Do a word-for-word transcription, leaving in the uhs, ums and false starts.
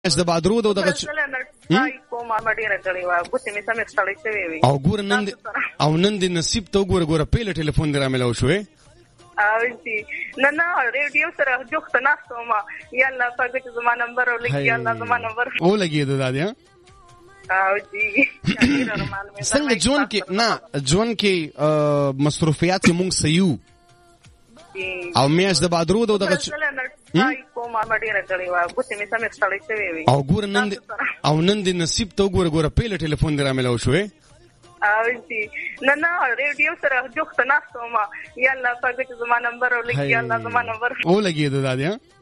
اس د بادرود او دغه کومه مډیره کړی و ګوتې مې سمې ستړی شوې وي او ګور نن او نن د نصیب ته ګور ګور په ټلیفون درا ملو شوې او جی نه نه ریډیو سره جوخت نه سوما یالله پاک چې زما نمبر ولګي یالله زما نمبر او لګي د دادیا او جی څنګه جون کې نه جون کې مصروفیات مونږ سيو او میاش د بادرود او دغه کومه مډیره کړی و ګوتې مې سمې ستړی شوې وي او ګور نن او نن د نصیب ته ګور ګور په ټلیفون درا ملو شوې او جی نه نه ریډیو سره جوخت نه سوما یالله پاک چې زما نمبر ولګي یالله زما نمبر او لګي د دادیا